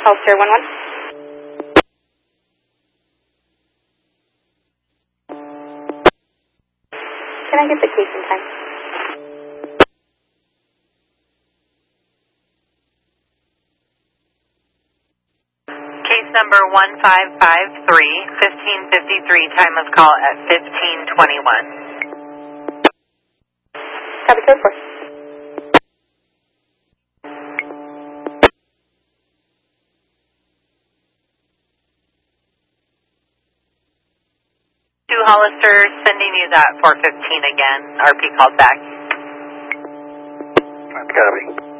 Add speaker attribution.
Speaker 1: Holster 1-1. Can I get the case in time?
Speaker 2: Case number 1553, 1553, time of call at 1521.
Speaker 1: Copy code 4.
Speaker 2: To Hollister, sending you that 415 again. RP called back.
Speaker 3: Copy.